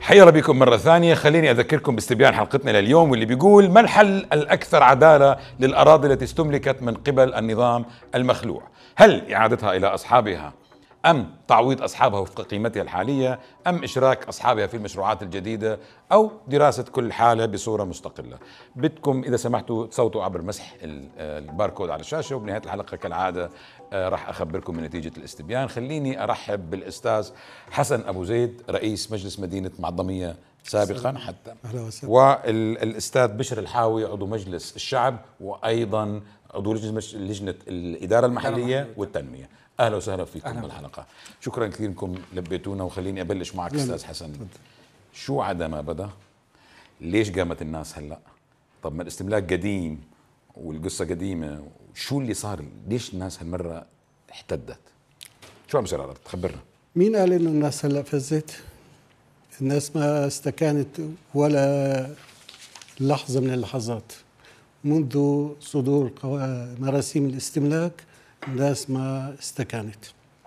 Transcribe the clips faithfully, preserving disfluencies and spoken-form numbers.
حيا بكم مرة ثانية. خليني أذكركم باستبيان حلقتنا لليوم واللي بيقول: ما الحل الأكثر عدالة للأراضي التي استملكت من قبل النظام المخلوع؟ هل إعادتها إلى أصحابها، أم تعويض أصحابها وفق قيمتها الحالية، أم إشراك أصحابها في المشروعات الجديدة، أو دراسة كل حالة بصورة مستقلة؟ بدكم إذا سمحتوا تصوتوا عبر مسح الباركود على الشاشة، وبنهاية الحلقة كالعادة راح أخبركم من نتيجة الاستبيان. خليني أرحب بالأستاذ حسن أبو زيد، رئيس مجلس مدينة معظمية سابقا حتى، والأستاذ بشر الحاوي، عضو مجلس الشعب وأيضا عضو لجنة الإدارة المحلية والتنمية. أهلا وسهلا فيكم بالحلقة. شكرا كثير انكم لبيتونا. وخليني أبلش معك أستاذ حسن. شو عدا ما بدا؟ ليش قامت الناس هلأ؟ طب ما الاستملاك قديم والقصة قديمة، شو اللي صار؟ ليش الناس هالمرة احتدت؟ شو عم بصير على الأرض؟ خبرنا. مين قال إنه الناس هلأ فزت؟ الناس ما استكانت ولا لحظة من اللحظات منذ صدور مراسيم الاستملاك. الناس ما استكانت،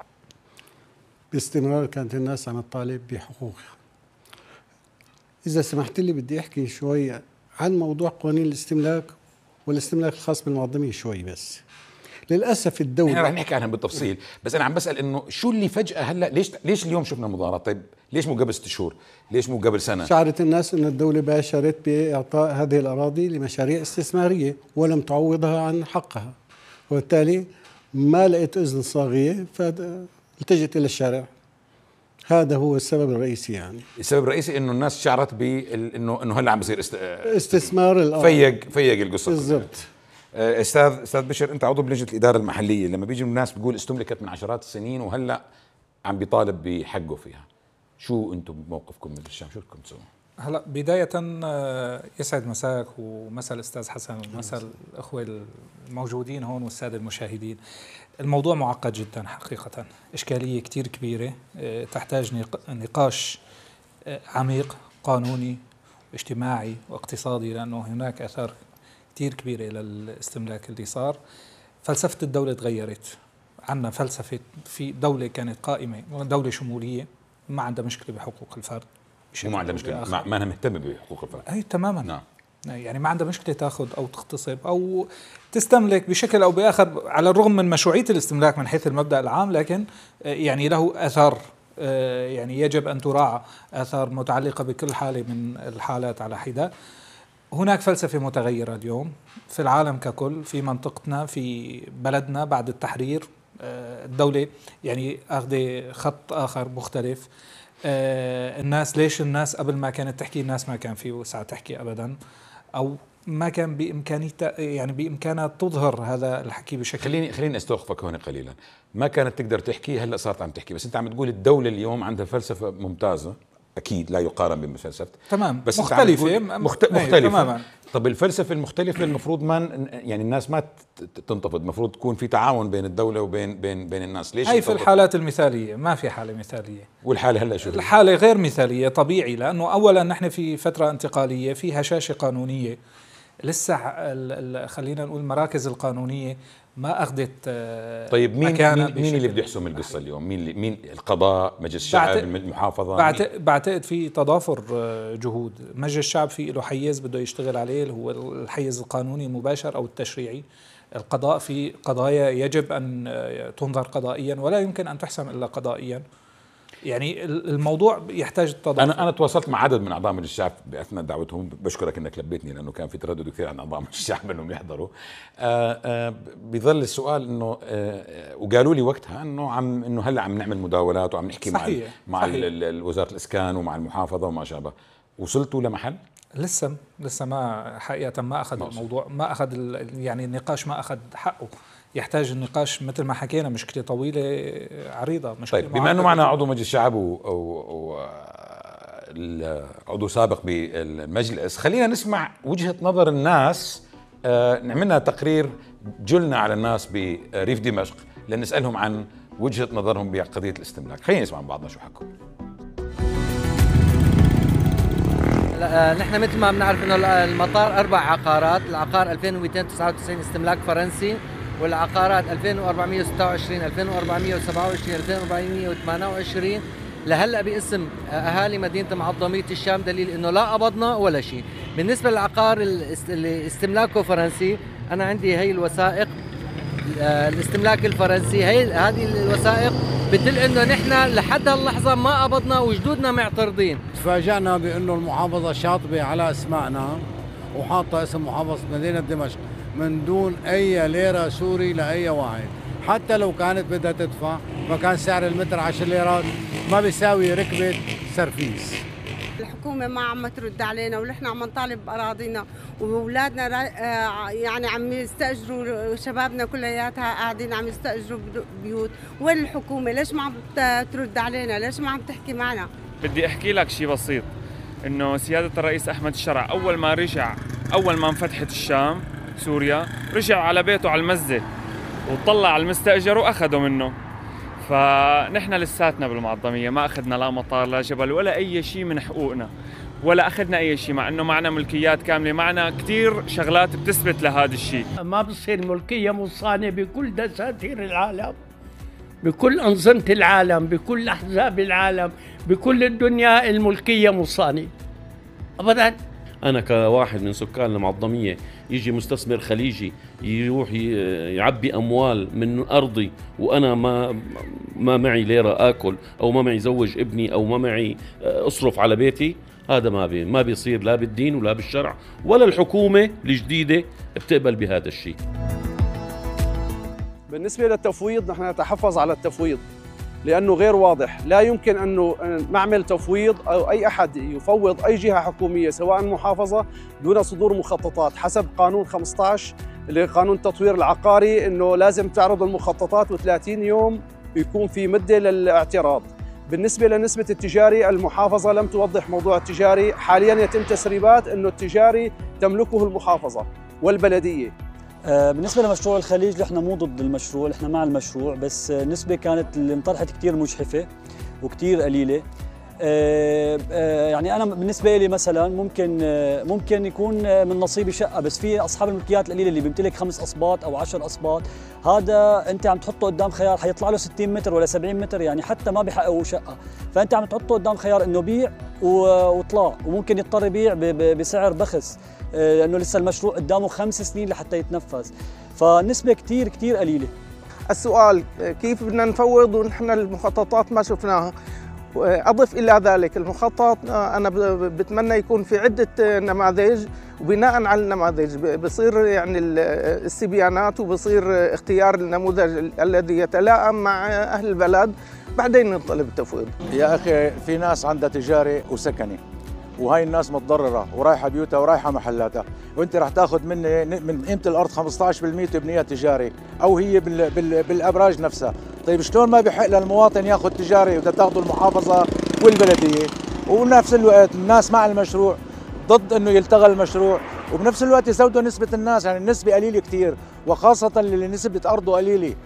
باستمرار كانت الناس عم تطالب بحقوقها. إذا سمحت لي بدي أحكي شوي عن موضوع قوانين الاستملاك والاستملاك الخاص بالمعظمية شوي. بس للأسف الدولة احنا رح نحكي عنها بالتفصيل، بس أنا عم بسأل إنه شو اللي فجأة هلا ليش ليش اليوم شفنا مظاهرات؟ طيب ليش مو قبل ست شهور؟ ليش مو قبل سنة؟ شعرت الناس إن الدولة باشرت بإعطاء هذه الأراضي لمشاريع استثمارية ولم تعوضها عن حقها، وبالتالي ما لقيت إذن صاغية فالتجت إلى الشارع. هذا هو السبب الرئيسي. يعني السبب الرئيسي انه الناس شعرت بانه انه هلا عم بصير است... استثمار الارض. فيق فيق القصه بالضبط. استاذ استاذ بشر، انت عضو بلجنه الاداره المحليه، لما بيجي الناس بيقول استملكت من عشرات السنين وهلا عم بيطالب بحقه فيها، شو انتم موقفكم من الشام؟ شو بدكم تسووا؟ هلا بداية يسعد مساك ومساء الأستاذ حسن ومساء الأخوة الموجودين هون والسادة المشاهدين. الموضوع معقد جدا حقيقة، إشكالية كتير كبيرة تحتاج نقاش عميق قانوني واجتماعي واقتصادي، لأنه هناك آثار كتير كبيرة للاستملاك اللي صار. فلسفة الدولة تغيرت. عندنا فلسفة في دولة كانت قائمة، دولة شمولية ما عندها مشكلة بحقوق الفرد، ما عندها مشكلة، ما, ما أنا مهتمة بحقوق الفرد. أي تماما. نعم. يعني ما عندها مشكلة تأخذ أو تغتصب أو تستملك بشكل أو بآخر، على الرغم من مشروعية الاستملاك من حيث المبدأ العام، لكن يعني له آثار يعني يجب أن تراعى، آثار متعلقة بكل حالة من الحالات على حدة. هناك فلسفة متغيرة اليوم في العالم ككل، في منطقتنا في بلدنا بعد التحرير الدولة يعني أخذ خط آخر مختلف. آه الناس ليش الناس قبل ما كانت تحكي، الناس ما كان في وسع تحكي أبدا، أو ما كان بإمكانيتها يعني بإمكانها تظهر هذا الحكي بشكل. خليني خليني استوقفك هون قليلا. ما كانت تقدر تحكي، هلا صارت عم تحكي. بس أنت عم تقول الدولة اليوم عندها فلسفة ممتازة، أكيد لا يقارن بفلسفة. تمام. بس مختلفة مخت... مختلفة تماما. طب الفلسفة المختلفة المفروض ما يعني الناس ما تنتفض، المفروض تكون في تعاون بين الدولة وبين بين بين الناس. ليش هي في الحالات المثالية؟ ما في حالة مثالية. والحالة هلا شو؟ الحالة غير مثالية طبيعي، لأنه أولا نحن في فترة انتقالية، في هشاشة قانونية لسه. خلينا نقول المراكز القانونية ما أخذت. طيب مين مين, مين اللي بده يحسم القصة اليوم؟ مين اللي مين القضاء، مجلس الشعب، المحافظة؟ بعتقد في تضافر جهود. مجلس الشعب في له حيز بده يشتغل عليه، اللي هو الحيز القانوني المباشر أو التشريعي. القضاء في قضايا يجب أن تنظر قضائيا ولا يمكن أن تحسم إلا قضائيا. يعني الموضوع يحتاج التضافر. انا انا تواصلت مع عدد من اعضاء مجلس الشعب باثناء دعوتهم، بشكرك انك لبيتني لانه كان في تردد كثير عن اعضاء مجلس الشعب انهم يحضروا. آآ آآ بيظل السؤال انه وقالوا لي وقتها انه عم انه هلا عم نعمل مداولات وعم نحكي صحيح مع مع وزاره الاسكان ومع المحافظه وما شابه. وصلتوا لمحل؟ لسه لسه ما حقيقه ما اخذ مصر. الموضوع ما اخذ يعني النقاش ما اخذ حقه. يحتاج النقاش مثل ما حكينا، مشكله طويله عريضه. مشكلة طيب بما انه معنا عضو مجلس الشعب وعضو سابق بالمجلس، خلينا نسمع وجهه نظر الناس. آه نعملنا تقرير جلنا على الناس بريف دمشق لنسالهم عن وجهه نظرهم بقضيه الاستملاك. خلينا نسمع من بعضنا شو حكوا. نحن مثل ما بنعرف انه المطار اربع عقارات، العقار ألفين ومئتين وتسعة وتسعين استملاك فرنسي، والعقارات ألفين وأربعمئة وستة وعشرين ألفين وأربعمئة وسبعة وعشرين ألفين وأربعمئة وثمانية وعشرين لهلا باسم اهالي مدينه معظميه الشام، دليل انه لا قبضنا ولا شيء. بالنسبه للعقار اللي استملاكه فرنسي، انا عندي هي الوثائق الاستملاك الفرنسي، هي هذه الوثائق بتدل انه نحن لحد هاللحظه ما قبضنا وجدودنا معترضين. تفاجأنا بانه المحافظه شاطبه على اسمائنا وحاطه اسم محافظه مدينه دمشق من دون اي ليره سوري لاي واحد، حتى لو كانت بدها تدفع فكان سعر المتر عشر ليرات ما بيساوي ركبه سرفيس. الحكومة ما عم ترد علينا ونحن عم نطالب بأراضينا وأولادنا يعني عم يستأجروا، شبابنا كلياتها قاعدين عم يستأجروا بيوت. وين الحكومة؟ ليش ما عم ترد علينا؟ ليش ما عم تحكي معنا؟ بدي أحكي لك شيء بسيط، إنه سيادة الرئيس أحمد الشرع أول ما رجع، أول ما انفتحت الشام سوريا، رجع على بيته على المزة وطلع على المستأجر وأخذه منه. فنحن لساتنا بالمعظمية ما أخذنا لا مطار لا جبل ولا أي شيء من حقوقنا، ولا أخذنا أي شيء، مع أنه معنا ملكيات كاملة، معنا كتير شغلات بتثبت لهذا الشيء. ما بصير ملكية مصانة بكل دساتير العالم، بكل أنظمة العالم، بكل أحزاب العالم، بكل الدنيا الملكية مصانة أبداً. أنا كواحد من سكان المعظمية يجي مستثمر خليجي يروح يعبي أموال من أرضي وأنا ما ما معي ليرة آكل أو ما معي زوج ابني أو ما معي أصرف على بيتي، هذا ما بي ما بيصير لا بالدين ولا بالشرع، ولا الحكومة الجديدة بتقبل بهذا الشيء. بالنسبة للتفويض نحن نتحفظ على التفويض لأنه غير واضح. لا يمكن أنه نعمل تفويض أو أي أحد يفوض أي جهة حكومية سواء محافظة دون صدور مخططات حسب قانون خمسة عشر اللي قانون التطوير العقاري، أنه لازم تعرض المخططات وثلاثين يوم يكون في مدة للاعتراض. بالنسبة لنسبة التجاري المحافظة لم توضح موضوع التجاري، حاليا يتم تسريبات أنه التجاري تملكه المحافظة والبلدية. بالنسبة لمشروع الخليج نحن مو ضد المشروع، نحن مع المشروع، بس النسبة كانت اللي انطرحت كثير مجحفة وكثير قليلة. يعني أنا بالنسبة لي مثلا ممكن ممكن يكون من نصيبي شقة، بس في أصحاب الملكيات القليلة اللي بيمتلك خمس أصباط أو عشر أصباط، هذا أنت عم تحطه قدام خيار حيطلع له ستين متر ولا سبعين متر، يعني حتى ما بحققوا شقة، فأنت عم تحطه قدام خيار إنه بيع وطلع، وممكن يضطر يبيع بسعر بخس لأنه لسه المشروع قدامه خمس سنين لحتى يتنفذ، فالنسبة كتير كتير قليلة. السؤال كيف بدنا نفوض ونحن المخططات ما شفناها؟ أضف إلى ذلك المخطط أنا بتمنى يكون في عدة نماذج، وبناء على النماذج بصير يعني الاستبيانات وبصير اختيار النموذج الذي يتلائم مع أهل البلد، بعدين نطلب التفويض. يا أخي في ناس عندها تجاري وسكني، وهاي الناس متضررة ورايحة بيوتها ورايحة محلاتها، وانت رح تاخذ مني من قيمة الأرض خمسة عشر بالمئة تبنيها تجاري أو هي بال بال بالأبراج نفسها. طيب شلون ما بحق للمواطن ياخذ تجاري وده تاخذه المحافظة والبلدية، وبنفس الوقت الناس مع المشروع ضد انه يلتغى المشروع، وبنفس الوقت يزودوا نسبة الناس، يعني النسبة قليلة كثير، وخاصة اللي نسبة أرضه قليلة.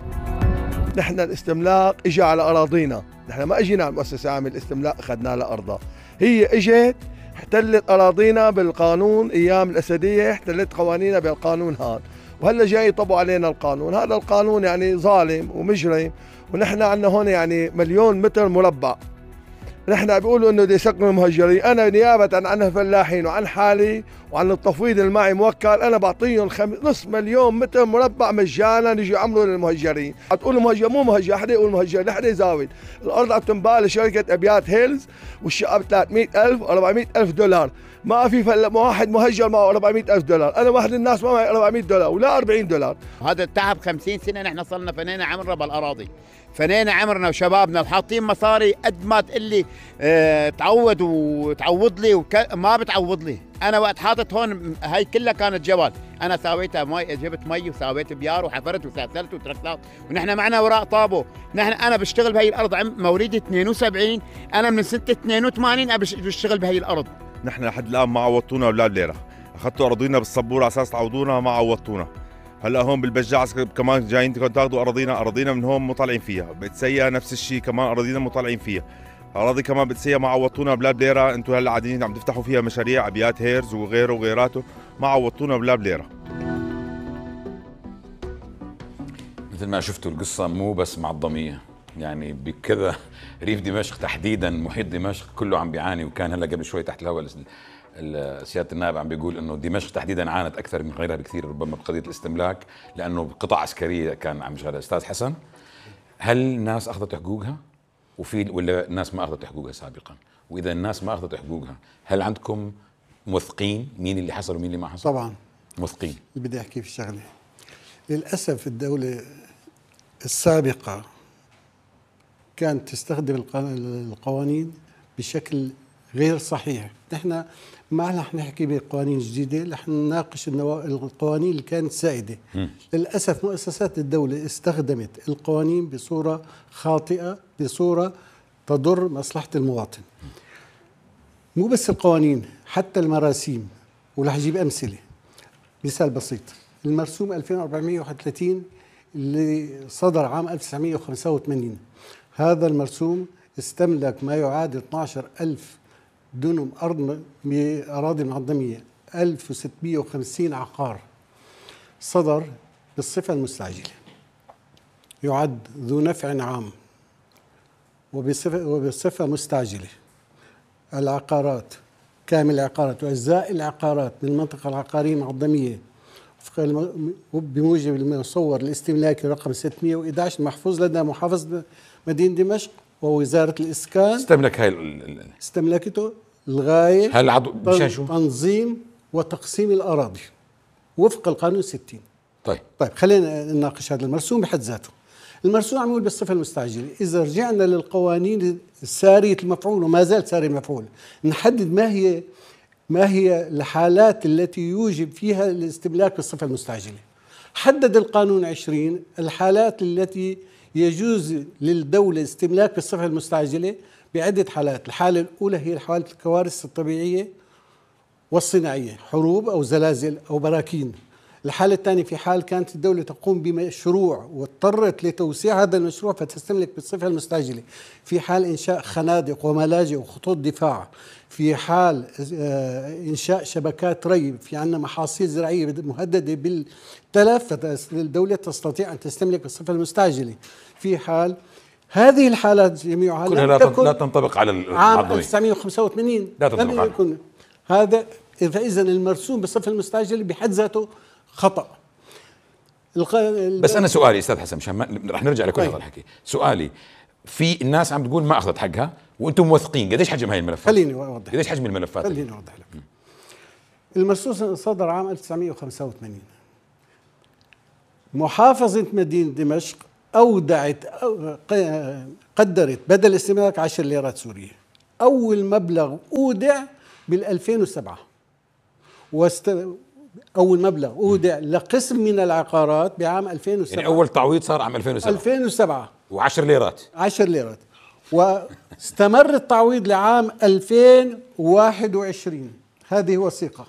نحن الاستملاك اجى على أراضينا، نحن ما اجينا على المؤسسة عامل الاستملاك اخذنا لها أرضها، هي اجت احتلت أراضينا بالقانون أيام الأسدية، احتلت قوانينها بالقانون هذا، وهلا جاي يطبقوا علينا القانون، هذا القانون يعني ظالم ومجرم، ونحن عندنا هون يعني مليون متر مربع، نحن بيقولوا انه بده يسكنوا المهجرين، انا نيابة عن الفلاحين وعن حالي وعن التفويض اللي معي موكل، انا بعطيهم خم... نص مليون متر مربع مجانا يجوا يعملوا للمهجرين، عتقول مهجر مو مهجر، حدا يقول مهجر، لا حدا يزاول، الارض عم تنباع لشركة ابيات هيلز والشقة ب ثلاثمئة ألف وأربعمئة ألف دولار، ما في فل... واحد مهجر معه أربعمئة ألف دولار، انا واحد الناس ما معي أربعمئة دولار ولا أربعين دولار. هذا التعب خمسين سنة نحن صرنا فنينا عمرنا بالاراضي، فنينا عمرنا وشبابنا وحاطين مصاري قد ما تقول لي اه تعوض وتعوض لي وك... ما بتعوض لي، انا وقت حاطط هون هاي كلها كانت جبل، انا سويتها مي، جبت مي وسويت بيار وحفرت وسافلت وتركتات، ونحن معنا وراء طابو، نحن انا بشتغل بهي الارض مواليد اثنين وسبعين، انا من سنة اثنين وثمانين بشتغل بهي الارض. نحن لحد الان ما عوضتونا ولا ليره، اخذتوا اراضينا بالصبوره على اساس تعوضونا ما عوضتونا. هلا هون بالبجاع كمان جايين تاخذوا اراضينا، اراضينا من هون مو طالعين فيها، بتسيا نفس الشيء كمان اراضينا مو طالعين فيها، اراضي كمان بتسيا ما عوضتونا بلا بليره، انتم هلا قاعدين عم تفتحوا فيها مشاريع ابيات هيرز وغيره وغيراته، ما عوضتونا بلا بليره. مثل ما شفتوا القصه مو بس معظميه، يعني بكذا ريف دمشق تحديدا، محيط دمشق كله عم بيعاني. وكان هلا قبل شوي تحت الهواء سياده النائب عم بيقول انه دمشق تحديدا عانت اكثر من غيرها بكثير ربما بقضيه الاستملاك، لانه قطع عسكريه كان عم يشغلها. استاذ حسن، هل الناس اخذت حقوقها وفي ولا الناس ما اخذت حقوقها سابقا؟ واذا الناس ما اخذت حقوقها هل عندكم موثقين مين اللي حصل ومين اللي ما حصل؟ طبعا موثقين. بدي احكي في شغله، للاسف الدوله السابقه كانت تستخدم القوانين بشكل غير صحيح. نحن ما رح نحكي بقوانين جديده، رح نناقش القوانين اللي كانت سائده. م. للاسف مؤسسات الدوله استخدمت القوانين بصوره خاطئه، بصوره تضر مصلحه المواطن. مو بس القوانين، حتى المراسيم. ورح اجيب امثله. مثال بسيط، المرسوم ألفين وأربعمئة وواحد وثلاثين اللي صدر عام ألف وتسعمئة وخمسة وثمانين، هذا المرسوم استملك ما يعادل اثني عشر ألف دنم أرض بأراضي معظمية، ألف وستمئة وخمسين عقار، صدر بالصفة المستعجلة، يعد ذو نفع عام وبصفة, وبصفة مستعجلة. العقارات كامل العقارات وأجزاء العقارات من المنطقة العقارية المعظمية بموجب المصور الاستملاكي رقم ستمئة وأحد عشر محفوظ لدى محافظة مدينة دمشق ووزارة الإسكان. استملك هاي استملكته لغاية هل عضو مشان شو؟ تنظيم وتقسيم الأراضي وفق القانون ستين. طيب طيب خلينا نناقش هذا المرسوم بحد ذاته. المرسوم عمول بالصفة المستعجلة. إذا رجعنا للقوانين السارية المفعول وما زال ساري المفعول، نحدد ما هي ما هي الحالات التي يوجب فيها الاستملاك بالصفة المستعجلة. حدد القانون عشرين الحالات التي يجوز للدولة استملاك بالصفة المستعجلة بعدة حالات. الحالة الأولى هي حالة الكوارث الطبيعية والصناعية، حروب أو زلازل أو براكين. الحالة الثانية في حال كانت الدولة تقوم بمشروع واضطرت لتوسيع هذا المشروع فتستملك بالصفة المستعجلة. في حال إنشاء خنادق وملاجئ وخطوط دفاع، في حال إنشاء شبكات ري، في عندنا محاصيل زراعية مهددة بالتلف فالدولة تستطيع أن تستملك بالصفة المستعجلة. في حال هذه الحالات جميعها كلها لا, لا تنطبق على عام ألف وتسعمئة وخمسة وثمانين لا تنطبق على هذا. فإذا المرسوم بالصفة المستعجلة بحد ذاته خطأ. بس أنا سؤالي أستاذ حسن مشان رح نرجع لكل هذا الحكي، سؤالي في الناس عم تقول ما أخذت حقها وأنتم موثقين، قديش حجم هاي الملفات؟ خليني أوضح. قديش حجم الملفات؟ خليني أوضح لك. المرسوم صدر عام ألف وتسعمئة وخمسة وثمانين. محافظة مدينة دمشق أودعت قدرت بدل الاستملاك عشر ليرات سورية. أول مبلغ أودع بالألفين وسبعة، واست... أول مبلغ أودع لقسم من العقارات بعام ألفين وسبعة. يعني أول تعويض صار عام ألفين وسبعة ألفين وسبعة وعشر ليرات عشر ليرات، واستمر التعويض لعام ألفين وواحد وعشرين. هذه وثيقة،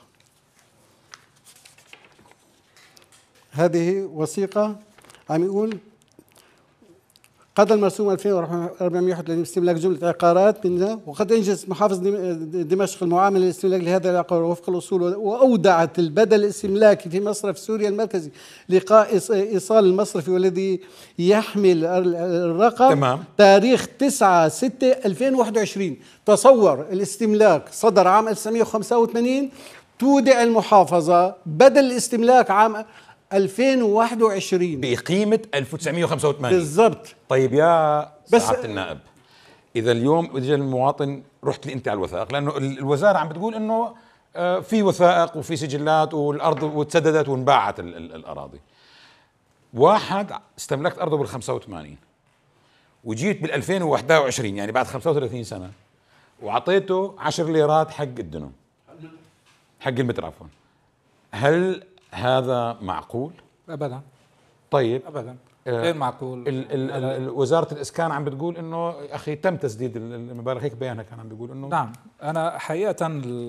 هذه وثيقة عم يقول قضى المرسوم ألفين وأربعمئة وواحد وثلاثين استملاك جملة عقارات منها، وقد أنجز محافظ دمشق المعاملة الاستملاك لهذا العقار وفق الأصول، وأودعت البدل الاستملاكي في مصرف سوريا المركزي لقاء إيصال المصرفي والذي يحمل الرقم تمام. تاريخ تسعة ستة ألفين وواحد وعشرين. تصور الاستملاك صدر عام ألف وتسعمئة وخمسة وثمانين، تودع المحافظة بدل الاستملاك عام ألفين وواحد وعشرين بقيمة ألف وتسعمئة وخمسة وثمانين بالضبط. طيب يا سعادة النائب، إذا اليوم اجى المواطن رحت لي أنت على الوثائق، لأنه الوزارة عم بتقول إنه في وثائق وفي سجلات والأرض وتسددت وانباعت الأراضي. واحد استملكت أرضه بالخمسة وثمانين وجيت بالألفين وواحد وعشرين يعني بعد خمسة وثلاثين سنة وعطيته عشر ليرات حق الدنم حق المتر عفوا، هل هذا معقول؟ ابدا. طيب ابدا غير معقول. ال ال ال وزاره الاسكان عم بتقول انه اخي تم تسديد المبالغ، هيك بيانها كان عم بيقول انه نعم. انا حقيقه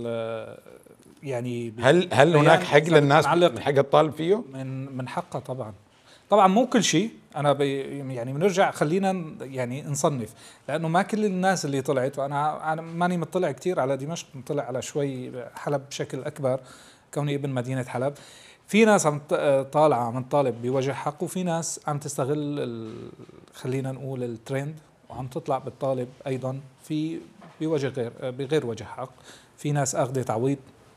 يعني هل هل هناك حق للناس من حق الطالب فيه؟ من من حقها طبعا. طبعا مو كل شيء. انا يعني بنرجع خلينا يعني نصنف، لانه ما كل الناس اللي طلعت، وانا انا ماني مطلع كثير على دمشق، مطلع على شوي حلب بشكل اكبر كوني ابن مدينه حلب. في ناس عم طالعه عم تطالب بوجه حق، وفي ناس عم تستغل خلينا نقول الترند وعم تطلع بالطالب ايضا في بوجه غير بغير وجه حق. في ناس اخذت تعويض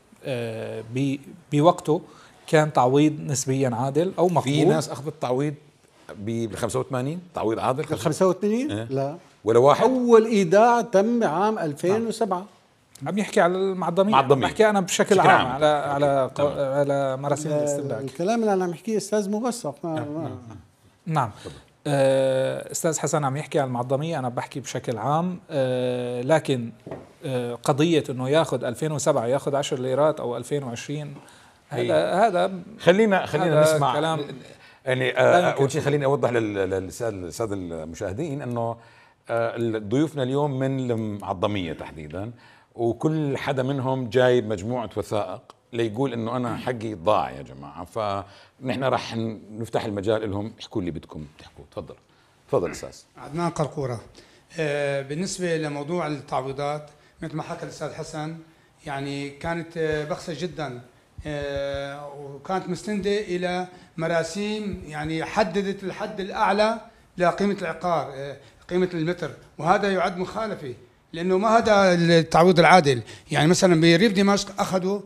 بوقته كان تعويض نسبيا عادل او مقبول. في ناس اخذت تعويض بال خمسة وثمانين تعويض عادل بال خمسة وثمانين اه؟ لا ولا واحد. اول ايداع تم عام ألفين وسبعة. عم يحكي على المعضمية، معضمية. بحكي انا بشكل عام, عام على على على مراسيم الاستملاك. الكلام اللي انا عم احكيه استاذ موثق. نعم, نعم. أه استاذ حسن عم يحكي عن المعضمية، انا بحكي بشكل عام. أه لكن أه قضية انه ياخذ ألفين وسبعة ياخذ عشر ليرات او ألفين وعشرين هذا هذا خلينا خلينا نسمع كلام يعني اول شيء خليني اوضح للساده المشاهدين انه ضيوفنا اليوم من المعضمية تحديدا، وكل حدا منهم جايب مجموعة وثائق ليقول انه انا حقي ضاع يا جماعة، فنحن راح نفتح المجال لهم يحكوا اللي بدكم تحكوا. تفضل تفضل استاذ عدنان قرقورة. آه بالنسبة لموضوع التعويضات مثل ما حكى الاستاذ حسن، يعني كانت بخسة جدا، آه وكانت مستندة الى مراسيم يعني حددت الحد الاعلى لقيمة العقار، آه قيمة المتر، وهذا يعد مخالفة لأنه ما هذا التعويض العادل. يعني مثلا بريف دمشق أخذوا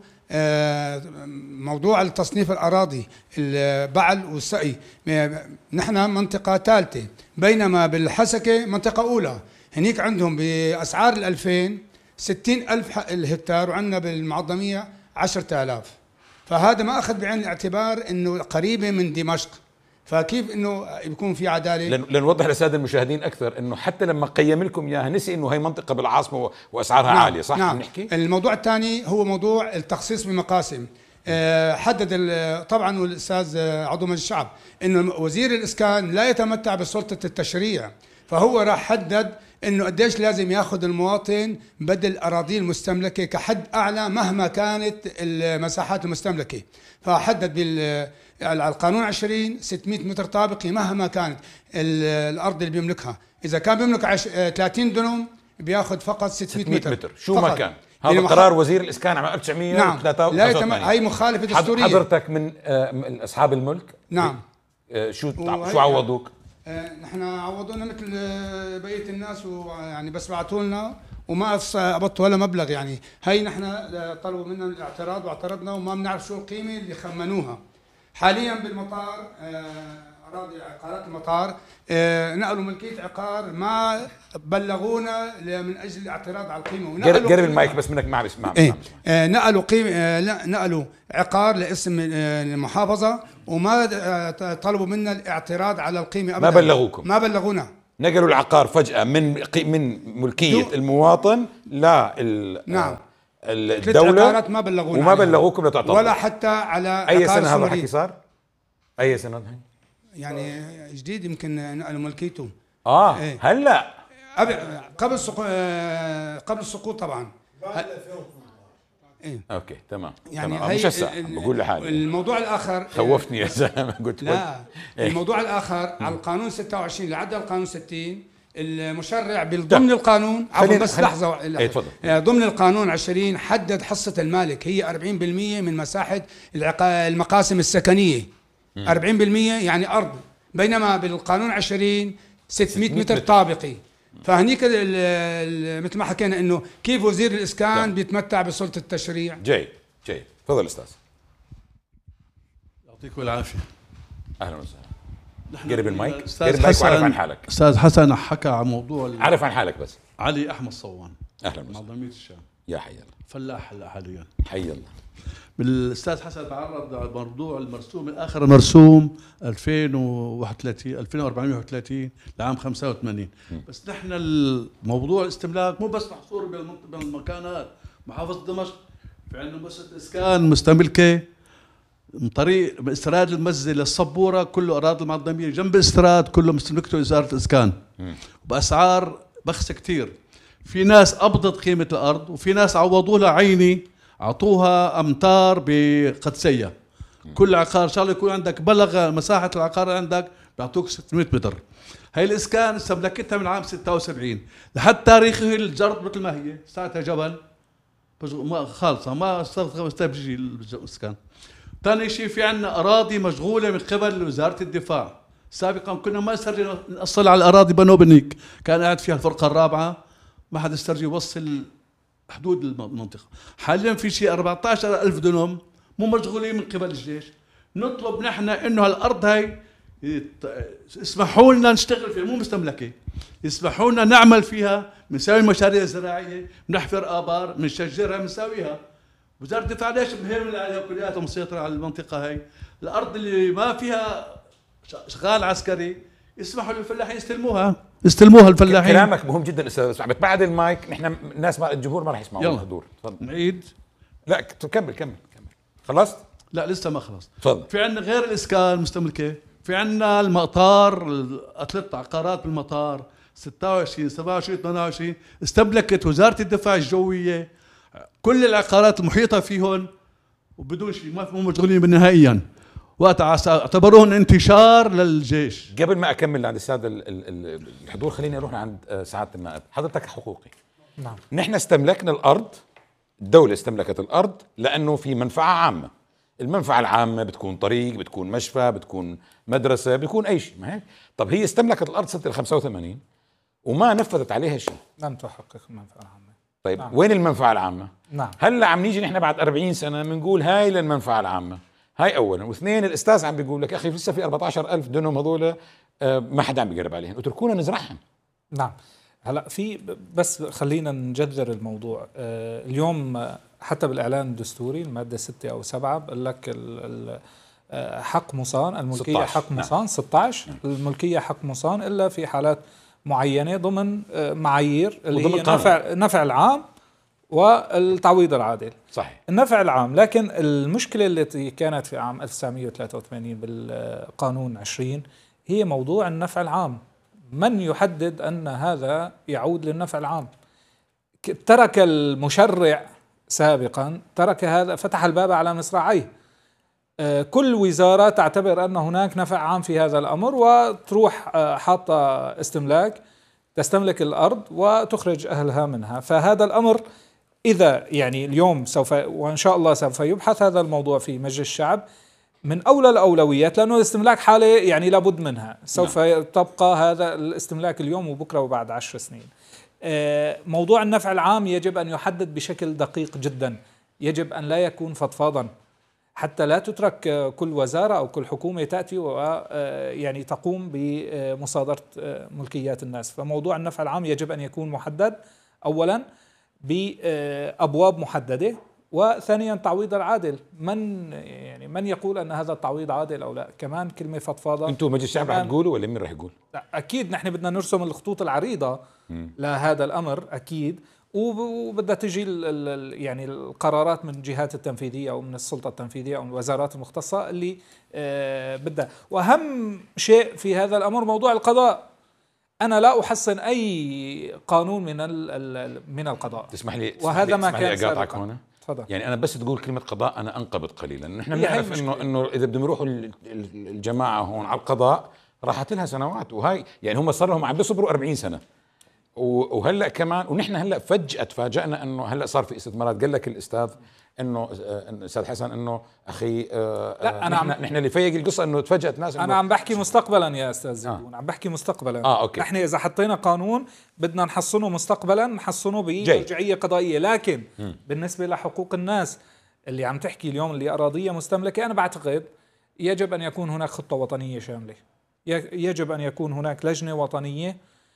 موضوع التصنيف الأراضي البعل والسقي، نحن منطقة ثالثة، بينما بالحسكة منطقة أولى. هنيك عندهم بأسعار الألفين ستين ألف الهكتار، وعندنا بالمعضمية عشرة آلاف، فهذا ما أخذ بعين الاعتبار أنه قريبة من دمشق، فكيف انه يكون في عداله؟ لنوضح للساده المشاهدين اكثر انه حتى لما قيم لكم اياها نسي انه هي منطقه بالعاصمه واسعارها نعم عاليه، صح؟ نعم. نحكي الموضوع الثاني هو موضوع التخصيص بمقاسم. أه حدد طبعا والاستاذ عضو مجلس الشعب انه وزير الاسكان لا يتمتع بسلطه التشريع، فهو راح حدد انه قديش لازم ياخذ المواطن بدل الاراضي المستملكه كحد اعلى مهما كانت المساحات المستملكه، فحدد بال القانون عشرين ستمئة متر طابقي مهما كانت الارض اللي بيملكها. اذا كان بيملك عش... ثلاثين دنم بياخذ فقط ستمئة متر, متر. شو فقط. ما كان هذا يعني قرار وزير الاسكان عام ألف وتسعمئة وثلاثة وثمانين. نعم لا يتم... هي مخالفه دستوريه. حضرتك من اصحاب الملك؟ نعم. شو شو عوضوك؟ نحن عوضونا مثل بقيه الناس، ويعني بس بعثوا لنا وما قبضت ولا مبلغ. يعني هي نحن طلبوا منا الاعتراض واعترضنا وما بنعرف شو القيمه اللي خمنوها. حاليا بالمطار اراضي عقارات المطار نقلوا ملكيه عقار ما بلغونا من اجل الاعتراض على القيمه. قرب المايك بس منك ما بسمع. ايه نقلوا قيمه نقلوا عقار لاسم المحافظه وما طلبوا منا الاعتراض على القيمه ابدا. ما بلغوكم؟ ما بلغونا. نقلوا العقار فجاه من من ملكيه المواطن لا نعم الدولة ما بلغونا وما بلغوكم لتعترضوا ولا حتى على اي سنه هذا الحكي صار؟ اي سنه هي؟ يعني جديد يمكن نقلوا ملكيته. اه ايه؟ هلا قبل سقو... قبل السقوط طبعا. ايه اوكي تمام. يعني تمام. مش هسه بقول لحالي. الموضوع الاخر خوفتني يا زلمه قلت لا إيه؟ الموضوع الاخر على القانون ستة وعشرين اللي عدل القانون ستين، المشرع ضمن القانون عفوا بس لحظه ايه تفضل. ضمن القانون عشرين حدد حصه المالك هي أربعين بالمئة من مساحه المقاسم السكنيه. أربعين بالمئة يعني ارض، بينما بالقانون عشرين ستمئة متر طابقي. فهنيك مثل ما حكينا انه كيف وزير الاسكان جاي. بيتمتع بسلطه التشريع. جيد جيد تفضل استاذ. يعطيكم العافيه. اهلا وسهلا. قرب المايك قرب المايك وعرف عن حالك. استاذ حسن حكى عن موضوع عرف عن حالك بس. علي احمد صوان. اهلا وسهلا. معضمية الشام. يا حي الله. فلاح هلا حاليا. حي الله. بالاستاذ حسن تعرض على موضوع المرسوم الاخر مرسوم ألفين وواحد وثلاثين ألفين وأربعمئة وواحد وثلاثين لعام خمسة وثمانين. بس نحن الموضوع الاستملاك مو بس محصور بالمكانات. محافظه دمشق في عندنا مؤسسه اسكان مستملكه من طريق استراد المزه للصبوره كله اراضي المعضميه جنب استراد كله مستملكته وزاره الاسكان باسعار بخسه كثير. في ناس قبضت قيمه الارض وفي ناس عوضوا لها عيني اعطوها امتار بقدسيه. كل عقار ان شاء الله يكون عندك بلغ مساحه العقار عندك بيعطوك ستمئة متر. هي الاسكان استملكتها من عام ستة وسبعين لحد تاريخه الجرد مثل ما هي ساعتها جبل ما خالصه ما استبجي الاسكان. ثاني شيء في عندنا اراضي مشغوله من قبل وزاره الدفاع. سابقا كنا ما نسترجي نصل على الاراضي بنوبنيك، كان قاعد فيها الفرقه الرابعه، ما حدا استرجي يوصل حدود المنطقه. حاليا في شيء أربعة عشر ألف دنم مو مشغولين من قبل الجيش. نطلب نحن انه هالارض هاي يسمحوا لنا نشتغل فيها، مو مستملكه، يسمحوا لنا نعمل فيها، بنسوي مشاريع زراعيه، بنحفر ابار، بنشجرها، بنسويها. وزاره الدفاع ليش مهيمنه عليها كلياتها مسيطره على المنطقه هاي؟ الارض اللي ما فيها شغال عسكري يسمحوا للفلاحين يستلموها، يستلموها الفلاحين. كلامك مهم جدا استاذ سعد، بعد المايك نحن الناس ما الجمهور ما راح يسمعوا الحضور. تفضل. نعيد؟ لا كمل كمل كمل. خلصت؟ لا لسه ما خلص. تفضل. في عندنا غير الاسكان المستملكه، في عندنا المطار، ثلاث عقارات بالمطار ستة وعشرين سبعة وعشرين ثمانية وعشرين استملكت وزاره الدفاع الجويه كل العقارات المحيطه فيهم وبدون شيء، ما مو مشغولين بالنهائيا، واعتبروهن انتشار للجيش. قبل ما اكمل عند الساده الحضور خليني اروح عند سعاده النائب. حضرتك حقوقي. نعم. نحن استملكنا الارض، الدوله استملكت الارض لانه في منفعه عامه. المنفعه العامه بتكون طريق، بتكون مشفى، بتكون مدرسه، بتكون اي شيء، ما هيك؟ طب هي استملكت الارض سنه ال خمسة وثمانين وما نفذت عليها شيء. لم تحقق المنفعه العامه. طيب نعم. وين المنفعه العامه؟ نعم. هلا عم نيجي نحن بعد أربعين سنه بنقول هاي للمنفعه العامه. هاي اولا، واثنين الاستاذ عم بيقول لك يا اخي لسه في أربعة عشر ألف دنم هذول آه ما حدا عم بيقرب عليهم، اتركونا نزرعهم. نعم. هلا في بس خلينا نجذر الموضوع. آه اليوم حتى بالاعلان الدستوري الماده ستة او سبعة بقول لك حق مصان، الملكيه حق مصان. نعم. ستة عشر الملكيه حق مصان الا في حالات معينه ضمن معايير اللي هي نفع نفع العام والتعويض العادل. صحيح. النفع العام، لكن المشكله التي كانت في عام ألف وتسعمئة وثلاثة وثمانين بالقانون عشرين هي موضوع النفع العام. من يحدد ان هذا يعود للنفع العام؟ ترك المشرع سابقا ترك هذا، فتح الباب على مصراعيه. كل وزارة تعتبر أن هناك نفع عام في هذا الأمر وتروح حاطة استملاك، تستملك الأرض وتخرج أهلها منها. فهذا الأمر إذا يعني اليوم سوف وإن شاء الله سوف يبحث هذا الموضوع في مجلس الشعب من أولى الأولويات، لأنه الاستملاك حالة يعني لابد منها. سوف نعم. تبقى هذا الاستملاك اليوم وبكرة وبعد عشر سنين. موضوع النفع العام يجب أن يحدد بشكل دقيق جدا، يجب أن لا يكون فضفاضا، حتى لا تترك كل وزارة أو كل حكومة تأتي ويعني تقوم بمصادرة ملكيات الناس. فموضوع النفع العام يجب أن يكون محدد أولا بأبواب محددة، وثانيا تعويض العادل. من يعني من يقول أن هذا التعويض عادل أو لا؟ كمان كلمة فضفاضة. أنتم مجلس الشعب رح تقولوا ولا مين رح يقول؟ أكيد نحن بدنا نرسم الخطوط العريضة م. لهذا الأمر أكيد، وبدها تجي يعني القرارات من الجهات التنفيذيه او من السلطه التنفيذيه او من الوزارات المختصه اللي آه بدها. واهم شيء في هذا الامر موضوع القضاء. انا لا احسن اي قانون من من القضاء. تسمح لي وهذا ما كان اقاطعك هنا. تفضل. يعني انا بس تقول كلمه قضاء انا انقبض قليلا. نحن بنعرف انه انه اذا بدهم يروحوا الجماعه هون على القضاء راحت لها سنوات، وهي يعني هم صار لهم عم بيصبروا أربعين سنة. وهلا كمان ونحن هلا فجأة تفاجأنا انه هلا صار في استثمارات. قال لك الاستاذ انه استاذ حسن انه اخي لا انا نحن, نحن اللي فيق القصه انه تفاجأت ناس. انا عم بحكي مستقبلا يا استاذ زيدون. آه. عم بحكي مستقبلا. اه اوكي. نحن اذا حطينا قانون بدنا نحصنه مستقبلا، نحصنه بمرجعيه قضائيه، لكن م. بالنسبه لحقوق الناس اللي عم تحكي اليوم اللي اراضيه مستملكه، انا بعتقد يجب ان يكون هناك خطه وطنيه شامله، يجب ان يكون هناك لجنه وطنيه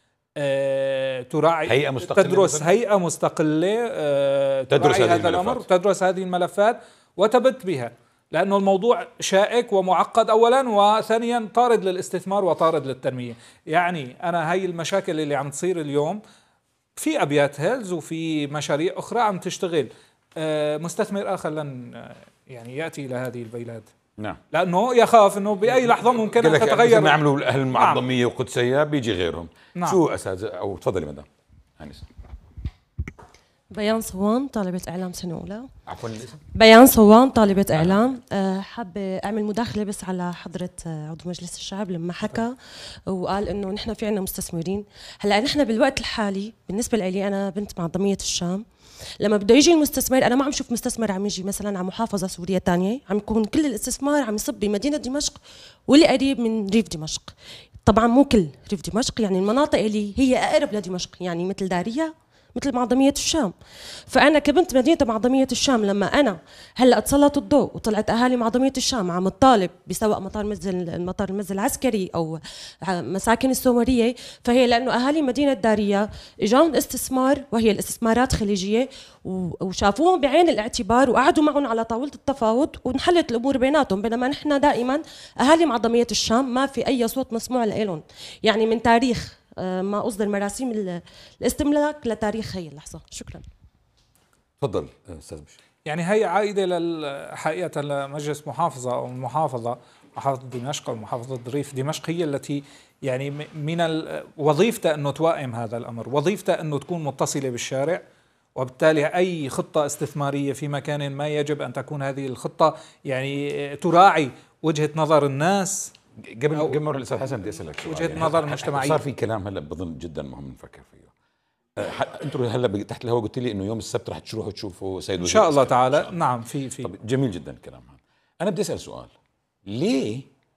أه تراعي هيئة مستقلة، تدرس مثلاً؟ هيئة مستقلة أه تدرس هذا الملفات. الأمر، تدرس هذه الملفات وتبت بها، لأنه الموضوع شائك ومعقد أولا، وثانيا طارد للاستثمار وطارد للتنمية. يعني أنا هاي المشاكل اللي عم تصير اليوم في أبيات هيلز وفي مشاريع أخرى عم تشتغل، أه مستثمر آخر لن يعني يأتي إلى هذه البلاد. نعم. لأنه يخاف أنه بأي لحظة ممكن أن تتغير. ما عملوا أهل المعظمية نعم. وقدسية بيجي غيرهم. نعم. شو أساس أو تفضلي مدام أنسة. بيان صوان، طالبة إعلام سنة أولى. عفوا الاسم؟ بيان صوان، طالبة إعلام. أه حابة أعمل مداخلة بس على حضرة عضو مجلس الشعب لما حكى وقال إنه نحن في عنا مستثمرين. هلا نحن بالوقت الحالي بالنسبة لي أنا بنت معظمية الشام، لما بده يجي المستثمر أنا ما عم شوف مستثمر عم يجي مثلا على محافظة سورية تانية، عم يكون كل الاستثمار عم يصب بمدينة دمشق واللي قريب من ريف دمشق. طبعا مو كل ريف دمشق، يعني المناطق اللي هي أقرب لدمشق يعني مثل داريا مثل معظمية الشام. فأنا كبنت مدينة معظمية الشام لما أنا هلا تسلط الضوء وطلعت أهالي معظمية الشام عم تطالب بسواء مطار منزل المطار المنزل العسكري أو مساكن السومرية، فهي لأنه أهالي مدينة داريا إجاهم استثمار وهي الاستثمارات خليجية وشافوهم بعين الاعتبار وقعدوا معهم على طاولة التفاوض وانحلت الأمور بيناتهم، بينما نحن دائما أهالي معظمية الشام ما في أي صوت مسموع لهم. يعني من تاريخ ما أصدر مراسيم الاستملاك لتاريخ هي اللحظة. شكرا. تفضل أستاذ بشير. يعني هي عائدة حقيقة لمجلس محافظة أو المحافظة، محافظة دمشق أو محافظة ريف دمشق، هي التي يعني من وظيفتها أنه توائم هذا الأمر، وظيفتها أنه تكون متصلة بالشارع، وبالتالي أي خطة استثمارية في مكان ما يجب أن تكون هذه الخطة يعني تراعي وجهة نظر الناس. قبل قبل ما اروح للاستاذ حسن بدي اسالك سؤال. وجهه نظر المجتمعيه. صار في كلام هلا بظن جدا مهم نفكر فيه. انتم هلا تحت الهواء قلت لي انه يوم السبت رح تروحوا تشوفوا سيد وزير ان شاء الله تعالى. نعم في في طب جميل جدا الكلام هذا. انا بدي اسال سؤال، ليه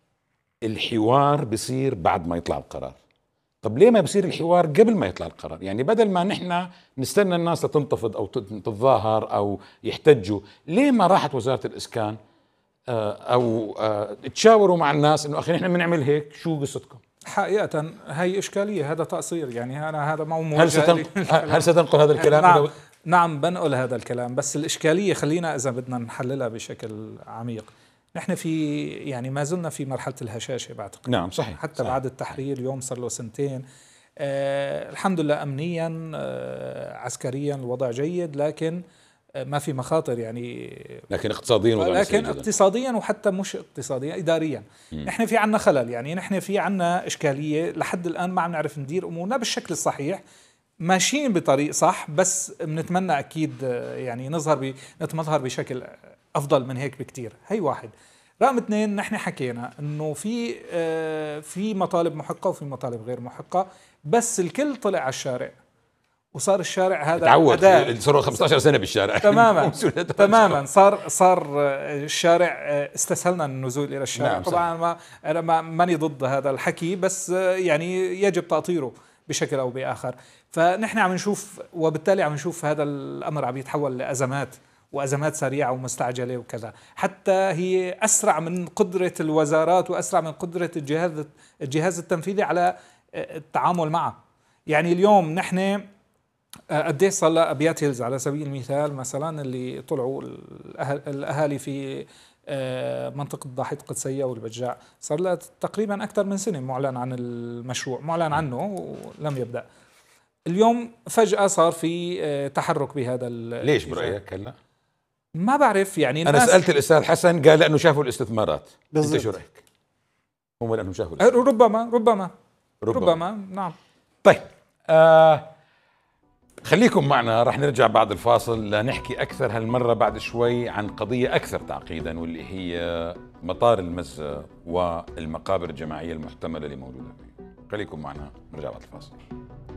الحوار بيصير بعد ما يطلع القرار؟ طب ليه ما بيصير الحوار قبل ما يطلع القرار؟ يعني بدل ما نحن نستنى الناس لتنتفض او تتظاهر او يحتجوا، ليه ما راحت وزاره الاسكان او تشاوروا مع الناس انه اخي نحن بنعمل هيك، شو قصتكم؟ حقيقة هي اشكالية، هذا تقصير، يعني انا هذا مو هل ستن... هل ستنقل هذا الكلام؟ نعم نعم بنقل هذا الكلام، بس الاشكالية خلينا اذا بدنا نحللها بشكل عميق، نحن في يعني ما زلنا في مرحلة الهشاشة بعتقد. نعم صحيح حتى صحيح. بعد التحرير اليوم صار له سنتين. آه الحمد لله امنيا آه عسكريا الوضع جيد، لكن ما في مخاطر يعني، لكن اقتصاديا وضع لكن اقتصاديا وحتى مش اقتصاديا اداريا م. نحن في عنا خلل، يعني نحن في عنا اشكاليه لحد الان ما عم نعرف ندير امورنا بالشكل الصحيح. ماشيين بطريق صح، بس بنتمنى اكيد يعني نظهر نتمظهر بشكل افضل من هيك بكتير. هي واحد. رقم اثنين، نحن حكينا انه في في مطالب محقه وفي مطالب غير محقه، بس الكل طلع على الشارع وصار الشارع هذا تعود، صاروا خمسة عشر سنة بالشارع تماما تماما صار صار الشارع استسهلنا النزول الى الشارع. نعم طبعا ما انا ما ماني ضد هذا الحكي، بس يعني يجب تأطيره بشكل او باخر. فنحن عم نشوف، وبالتالي عم نشوف هذا الامر عم يتحول لازمات، وازمات سريعه ومستعجله وكذا، حتى هي اسرع من قدره الوزارات واسرع من قدره الجهاز الجهاز التنفيذي على التعامل معه. يعني اليوم نحن قديش صار لها ابيات هيلز على سبيل المثال مثلا، اللي طلعوا الاهالي في منطقه ضاحيه القدسيه والبجاع، صار لها تقريبا اكثر من سنه معلن عن المشروع، معلن عنه ولم يبدا. اليوم فجاه صار في تحرك بهذا. ليش برايك هلا؟ ما بعرف يعني. انا سالت الاستاذ حسن قال لانه شافوا الاستثمارات. بالضبط. انت شو رايك؟ هم لانهم شافوا ربما ربما ربما, ربما. نعم. طيب آه خليكم معنا، رح نرجع بعد الفاصل لنحكي أكثر هالمرة بعد شوي عن قضية أكثر تعقيدا، واللي هي مطار المزة والمقابر الجماعية المحتملة اللي موجودة فيه. خليكم معنا، نرجع بعد الفاصل.